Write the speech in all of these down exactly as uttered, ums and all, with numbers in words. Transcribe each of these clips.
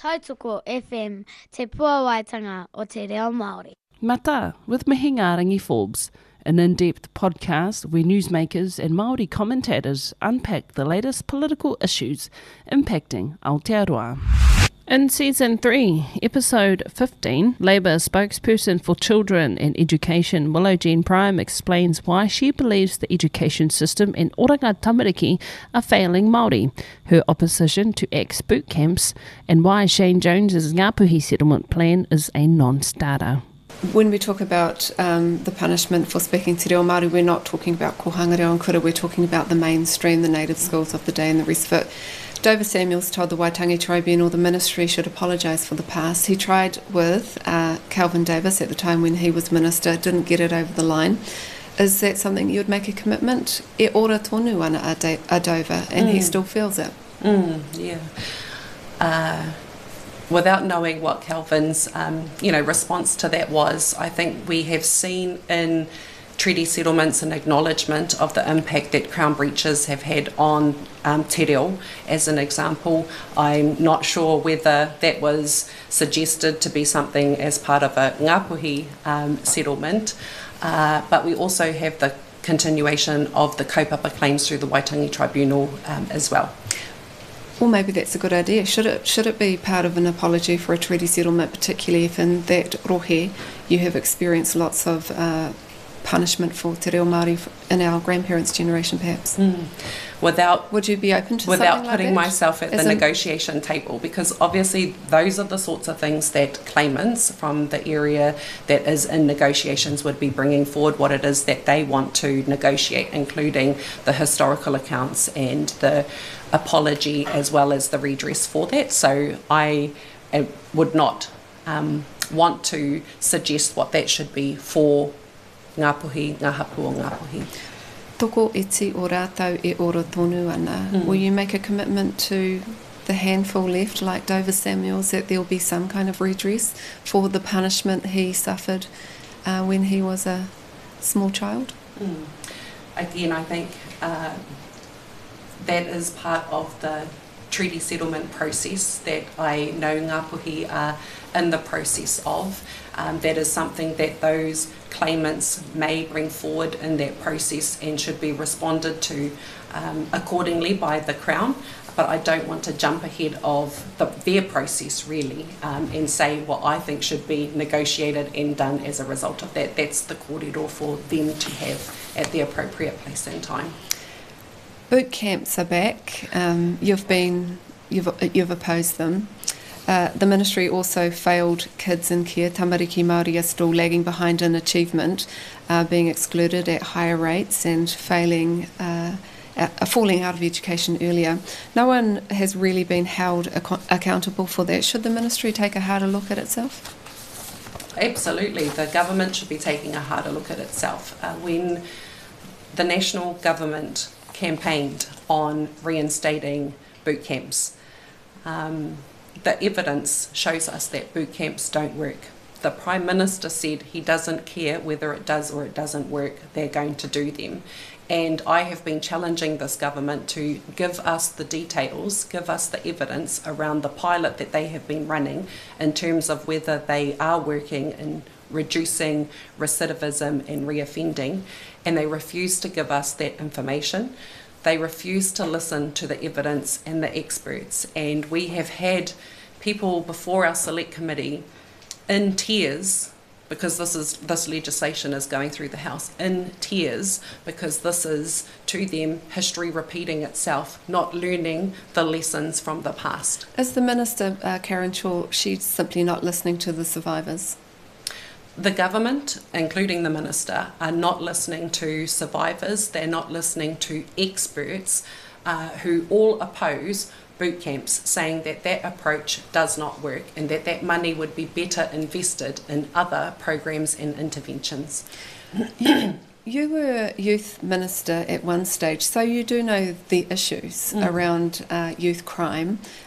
Tautoko F M, te puawaitanga o te reo Māori. Mata, with Mihinga Rangi Forbes, an in-depth podcast where newsmakers and Māori commentators unpack the latest political issues impacting Aotearoa. In Season three, Episode fifteen, Labour spokesperson for Children and Education Willow Jean Prime explains why she believes the education system in Oranga Tamariki are failing Māori, her opposition to ex-boot camps, and why Shane Jones's Ngāpuhi settlement plan is a non-starter. When we talk about um, the punishment for speaking te reo Māori, we're not talking about kohanga reo and kura, we're talking about the mainstream, the native schools of the day and the rest of it. Dover Samuels told the Waitangi Tribunal the ministry should apologise for the past. He tried with uh, Calvin Davis at the time when he was minister, didn't get it over the line. Is that something you would make a commitment? E ora tonu ana a, de- a Dover, and mm. he still feels it. Mm, yeah. Uh, without knowing what Calvin's um, you know, response to that was, I think we have seen in treaty settlements and acknowledgement of the impact that Crown breaches have had on um, te reo. As an example, I'm not sure whether that was suggested to be something as part of a Ngāpuhi um, settlement, uh, but we also have the continuation of the kaupapa claims through the Waitangi Tribunal um, as well. Well, maybe that's a good idea. Should it should it be part of an apology for a treaty settlement, particularly if in that rohe you have experienced lots of uh, punishment for te reo Māori in our grandparents' generation, perhaps? Mm. Without, Would you be open to without something putting like that? myself at As the in, negotiation table, because obviously those are the sorts of things that claimants from the area that is in negotiations would be bringing forward what it is that they want to negotiate, including the historical accounts and the apology as well as the redress for that. So I uh, would not um, want to suggest what that should be for Ngāpuhi, Ngā Hapu o Ngāpuhi. Toko iti o rātau e ora tonu ana. Mm. Will you make a commitment to the handful left, like Dover Samuels, that there will be some kind of redress for the punishment he suffered uh, when he was a small child? Mm. Again, I think uh, that is part of the treaty settlement process that I know Ngāpuhi are in the process of. Um, that is something that those claimants may bring forward in that process and should be responded to um, accordingly by the Crown. But I don't want to jump ahead of the, their process really um, and say what I think should be negotiated and done as a result of that. That's the kōrero for them to have at the appropriate place and time. Boot camps are back. Um, you've been, you've you've opposed them. Uh, the ministry also failed kids in care. Tamariki Māori are still lagging behind in achievement, uh, being excluded at higher rates and failing, uh, uh, falling out of education earlier. No one has really been held ac- accountable for that. Should the ministry take a harder look at itself? Absolutely. The government should be taking a harder look at itself. Uh, when the national government campaigned on reinstating boot camps, um, the evidence shows us that boot camps don't work. The Prime Minister said he doesn't care whether it does or it doesn't work, they're going to do them. And I have been challenging this government to give us the details, give us the evidence around the pilot that they have been running in terms of whether they are working in reducing recidivism and reoffending, and they refuse to give us that information. They refuse to listen to the evidence and the experts, and we have had people before our select committee in tears because this is this legislation is going through the House, in tears because this is to them history repeating itself, not learning the lessons from the past. Is the Minister, uh, Karen Shaw, she's simply not listening to the survivors? The government, including the Minister, are not listening to survivors. They're not listening to experts uh, who all oppose boot camps, saying that that approach does not work and that that money would be better invested in other programs and interventions. You, you were youth minister at one stage, so you do know the issues mm. around uh, youth crime.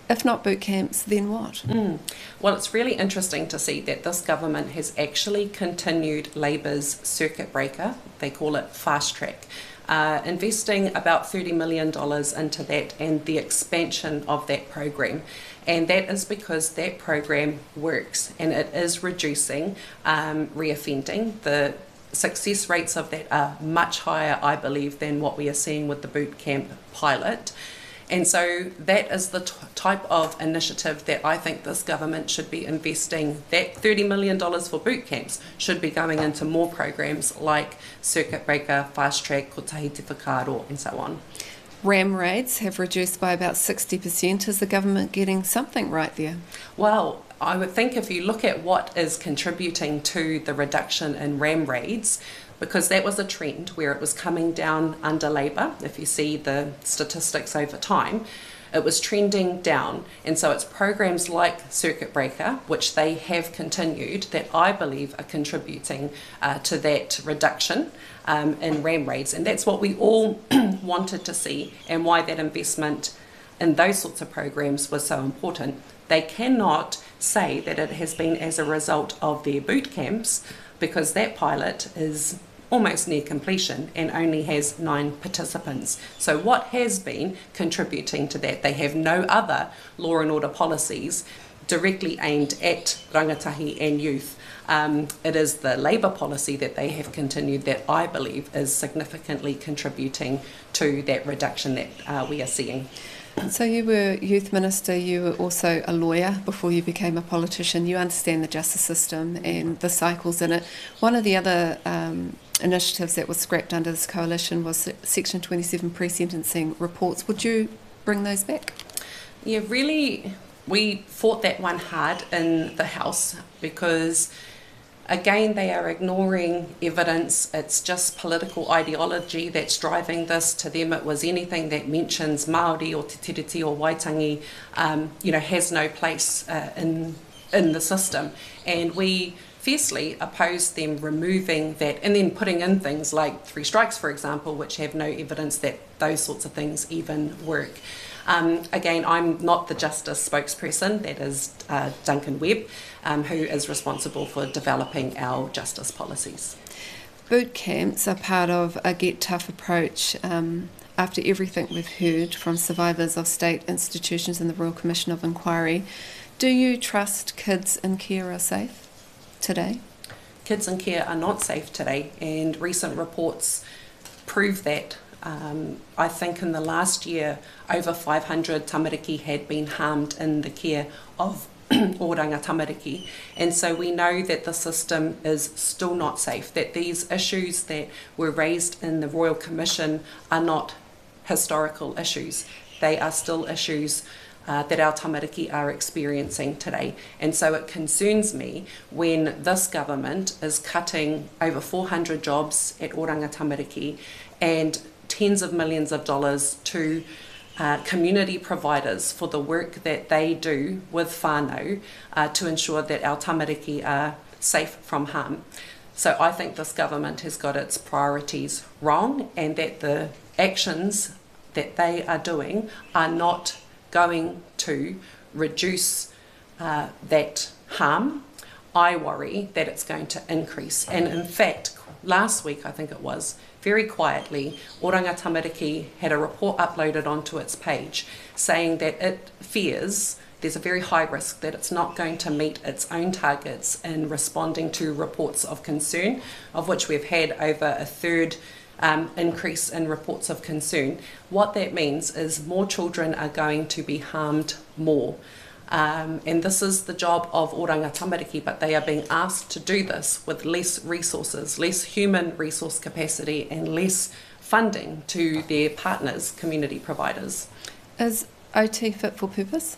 If not boot camps, then what? Mm. Well, it's really interesting to see that this government has actually continued Labour's circuit breaker, they call it fast track, uh, investing about thirty million dollars into that and the expansion of that program. And that is because that program works and it is reducing um, reoffending. The success rates of that are much higher, I believe, than what we are seeing with the boot camp pilot. And so that is the t- type of initiative that I think this government should be investing. That thirty million dollars for boot camps should be going into more programs like Circuit Breaker, Fast Track, Kotahi Te Whakaaro, and so on. RAM rates have reduced by about sixty percent. Is the government getting something right there? Well, I would think if you look at what is contributing to the reduction in RAM raids, because that was a trend where it was coming down under Labour, if you see the statistics over time, it was trending down. And so it's programs like Circuit Breaker, which they have continued, that I believe are contributing uh, to that reduction um, in RAM raids. And that's what we all wanted to see, and why that investment in those sorts of programs was so important. They cannot say that it has been as a result of their boot camps, because that pilot is almost near completion and only has nine participants. So what has been contributing to that? They have no other law and order policies directly aimed at rangatahi and youth. Um, it is the Labour policy that they have continued that I believe is significantly contributing to that reduction that uh, we are seeing. So you were Youth Minister, you were also a lawyer before you became a politician. You understand the justice system and the cycles in it. One of the other um, initiatives that was scrapped under this coalition was Section twenty-seven pre-sentencing reports. Would you bring those back? Yeah, really, we fought that one hard in the House because, again, they are ignoring evidence. It's just political ideology that's driving this. To them, it was anything that mentions Māori or Te Tiriti or Waitangi, um, you know, has no place uh, in in the system. And we fiercely opposed them removing that and then putting in things like three strikes, for example, which have no evidence that those sorts of things even work. Um, again, I'm not the justice spokesperson, that is uh, Duncan Webb, um, who is responsible for developing our justice policies. Boot camps are part of a Get Tough approach. Um, after everything we've heard from survivors of state institutions and the Royal Commission of Inquiry, do you trust kids in care are safe today? Kids in care are not safe today, and recent reports prove that. Um, I think in the last year, over five hundred tamariki had been harmed in the care of Oranga tamariki. And so we know that the system is still not safe, that these issues that were raised in the Royal Commission are not historical issues. They are still issues uh, that our tamariki are experiencing today. And so it concerns me when this government is cutting over four hundred jobs at Oranga tamariki and tens of millions of dollars to uh, community providers for the work that they do with whānau uh, to ensure that our tamariki are safe from harm. So I think this government has got its priorities wrong, and that the actions that they are doing are not going to reduce uh, that harm. I worry that it's going to increase. And in fact, last week, I think it was, very quietly, Oranga Tamariki had a report uploaded onto its page saying that it fears there's a very high risk that it's not going to meet its own targets in responding to reports of concern, of which we've had over a third um, increase in reports of concern. What that means is more children are going to be harmed more. Um, and this is the job of Oranga Tamariki, but they are being asked to do this with less resources, less human resource capacity and less funding to their partners, community providers. Is O T fit for purpose?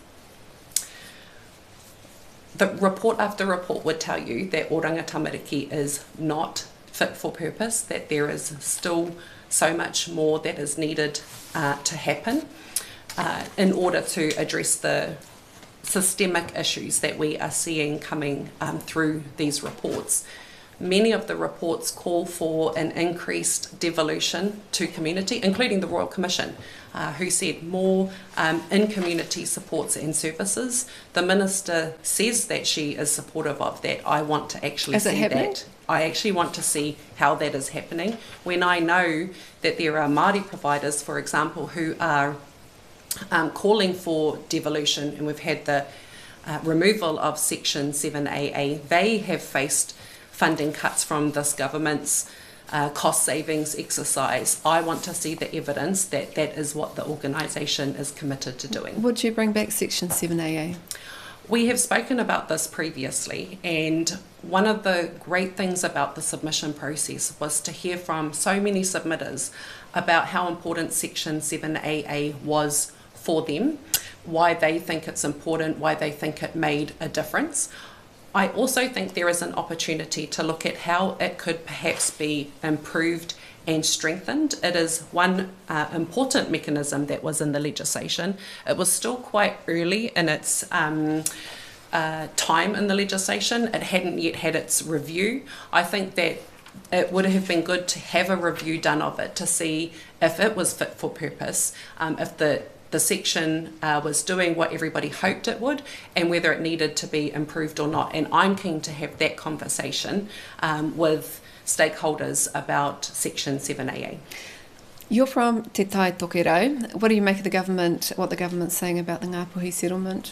The report after report would tell you that Oranga Tamariki is not fit for purpose, that there is still so much more that is needed uh, to happen uh, in order to address the systemic issues that we are seeing coming um, through these reports. many of the reports call for an increased devolution to community, including the Royal Commission, uh, who said more um, in-community supports and services. The Minister says that she is supportive of that. I want to actually Is it see happening? that. I actually want to see how that is happening. When I know that there are Māori providers, for example, who are um, calling for devolution, and we've had the uh, removal of Section seven A A, they have faced funding cuts from this government's uh, cost savings exercise. I want to see the evidence that that is what the organisation is committed to doing. Would you bring back Section seven A A? We have spoken about this previously, and one of the great things about the submission process was to hear from so many submitters about how important Section seven A A was for them, why they think it's important, why they think it made a difference. I also think there is an opportunity to look at how it could perhaps be improved and strengthened. It is one uh, important mechanism that was in the legislation. It was still quite early in its um, uh, time in the legislation. It hadn't yet had its review. I think that it would have been good to have a review done of it to see if it was fit for purpose, um, if the the section uh, was doing what everybody hoped it would, and whether it needed to be improved or not. And I'm keen to have that conversation um, with stakeholders about Section seven A A. You're from Te Tai Tokerau. What do you make of the government, what the government's saying about the Ngāpuhi settlement?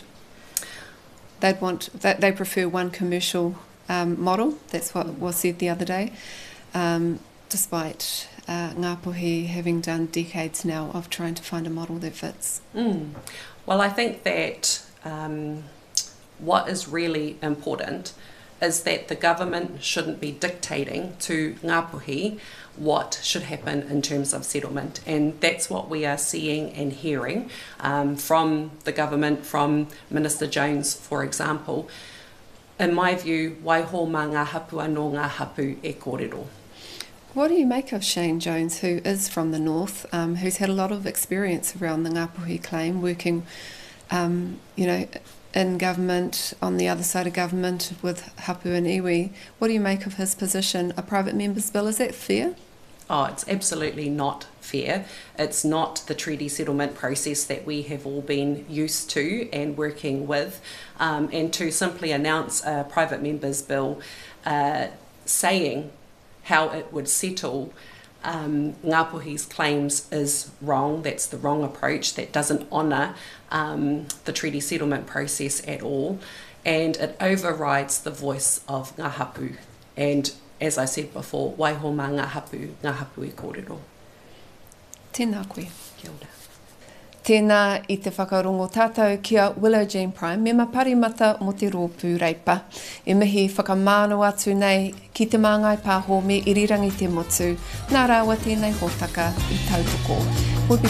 They'd want, they, they prefer one commercial um, model. That's what was said the other day, um, despite uh, Ngāpuhi having done decades now of trying to find a model that fits. Mm. Well, I think that um, what is really important is that the government shouldn't be dictating to Ngāpuhi what should happen in terms of settlement. And that's what we are seeing and hearing um, from the government, from Minister Jones, for example. In my view, waiho mā ngā hapu anō ngā hapu e kōrero. What do you make of Shane Jones, who is from the north, um, who's had a lot of experience around the Ngāpuhi claim, working, um, you know, in government, on the other side of government with hapu and iwi? What do you make of his position? A private member's bill, is that fair? Oh, it's absolutely not fair. It's not the treaty settlement process that we have all been used to and working with. Um, and to simply announce a private member's bill uh, saying how it would settle um, Ngāpuhi's claims is wrong. That's the wrong approach. That doesn't honour um, the treaty settlement process at all. And it overrides the voice of ngā hapu. And as I said before, waiho mā ngā hapu, ngā hapu e kōrero. Tēnā koe. Kia ora. Tēnā i te whakarongo tātou kia Willow Jean Prime, me maparimata mo te rōpū reipa. E mihi whakamāno atu nei ki te māngai pāho me irirangi te motu. Nā rāua tēnei hōtaka i tautoko.